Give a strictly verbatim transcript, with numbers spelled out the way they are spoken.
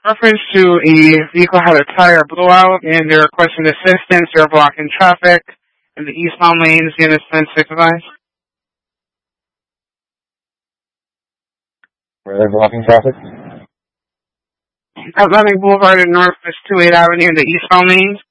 reference to a vehicle had a tire blowout and they're requesting assistance. They're blocking traffic in the eastbound lanes. Units ten six advise. Where are they blocking traffic? Atlantic Boulevard and Northwest two eight Avenue in the eastbound lanes.